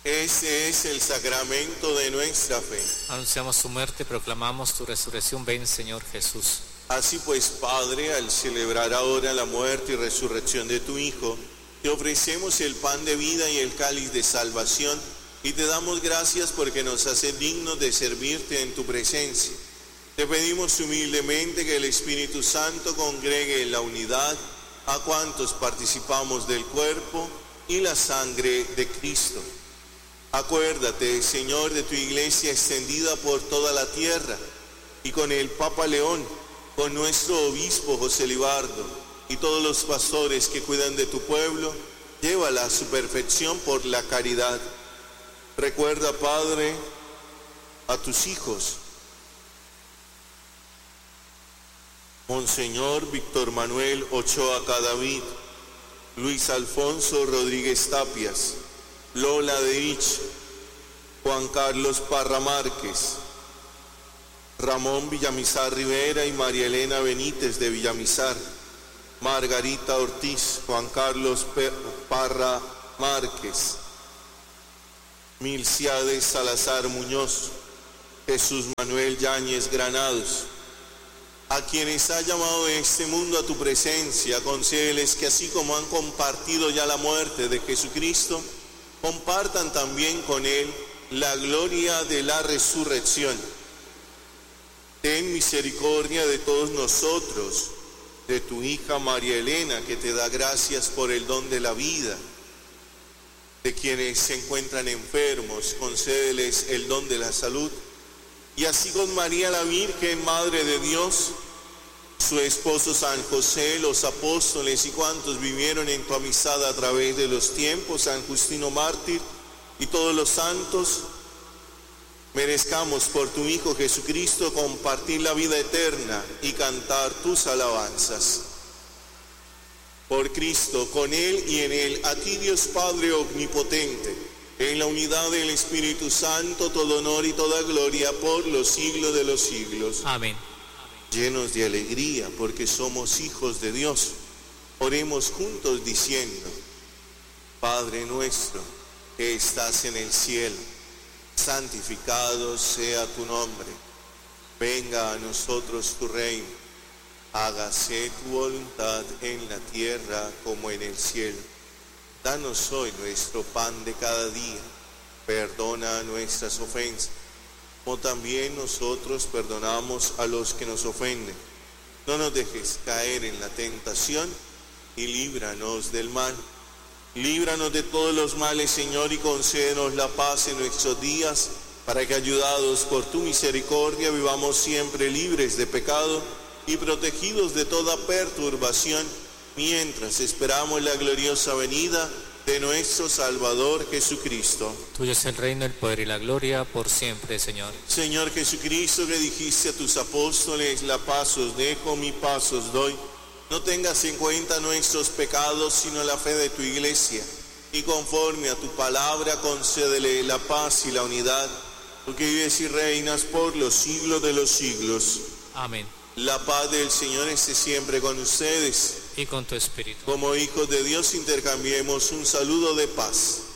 Este es el sacramento de nuestra fe. Anunciamos tu muerte, proclamamos tu resurrección. Ven, Señor Jesús. Así pues, Padre, al celebrar ahora la muerte y resurrección de tu Hijo, te ofrecemos el pan de vida y el cáliz de salvación, y te damos gracias porque nos hace dignos de servirte en tu presencia. Te pedimos humildemente que el Espíritu Santo congregue en la unidad a cuantos participamos del cuerpo y la sangre de Cristo. Acuérdate, Señor, de tu iglesia extendida por toda la tierra, y con el Papa León, con nuestro obispo José Libardo y todos los pastores que cuidan de tu pueblo, llévala a su perfección por la caridad. Recuerda, Padre, a tus hijos, Monseñor Víctor Manuel Ochoa Cadavid, Luis Alfonso Rodríguez Tapias, Lola Derich, Juan Carlos Parra Márquez, Ramón Villamizar Rivera y María Elena Benítez de Villamizar, Margarita Ortiz, Juan Carlos Parra Márquez, Milciades Salazar Muñoz, Jesús Manuel Yáñez Granados. A quienes ha llamado de este mundo a tu presencia, concédeles que así como han compartido ya la muerte de Jesucristo, compartan también con Él la gloria de la resurrección. Ten misericordia de todos nosotros, de tu hija María Elena, que te da gracias por el don de la vida, de quienes se encuentran enfermos, concédeles el don de la salud, y así con María la Virgen, Madre de Dios, su esposo San José, los apóstoles y cuantos vivieron en tu amistad a través de los tiempos, San Justino Mártir y todos los santos, merezcamos por tu Hijo Jesucristo compartir la vida eterna y cantar tus alabanzas. Por Cristo, con Él y en Él, a ti Dios Padre omnipotente, en la unidad del Espíritu Santo, todo honor y toda gloria por los siglos de los siglos. Amén. Llenos de alegría porque somos hijos de Dios, oremos juntos diciendo: Padre nuestro que estás en el cielo, santificado sea tu nombre. Venga a nosotros tu reino. Hágase tu voluntad en la tierra como en el cielo. Danos hoy nuestro pan de cada día. Perdona nuestras ofensas, como también nosotros perdonamos a los que nos ofenden. No nos dejes caer en la tentación y líbranos del mal. Líbranos de todos los males, Señor, y concédenos la paz en nuestros días, para que, ayudados por tu misericordia, vivamos siempre libres de pecado y protegidos de toda perturbación, mientras esperamos la gloriosa venida de nuestro Salvador Jesucristo. Tuyo es el reino, el poder y la gloria por siempre, Señor. Señor Jesucristo, que dijiste a tus apóstoles: la paz os dejo, mi paz os doy. No tengas en cuenta nuestros pecados, sino la fe de tu iglesia, y conforme a tu palabra concédele la paz y la unidad, tú que vives y reinas por los siglos de los siglos. Amén. La paz del Señor esté siempre con ustedes. Y con tu espíritu. Como hijos de Dios intercambiemos un saludo de paz.